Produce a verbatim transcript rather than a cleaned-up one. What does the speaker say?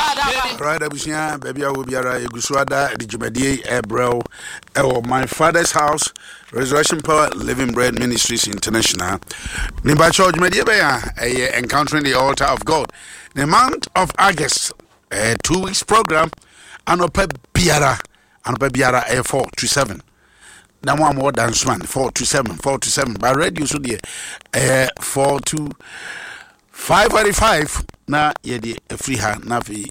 Right, Abusia, baby, I will be a Guswada, the Jumadi, Ebrel, or my father's house, Resurrection Power, Living Bread Ministries International. Nibacho Jumadiabaya, a encountering the altar of God. The month of August, a two weeks program, and Ope Biara, and Ope Biara, a four to seven. Now one more dance man, four to seven, four to seven. By radio, so dear, a four to five forty-five. Na yedi free hand na fi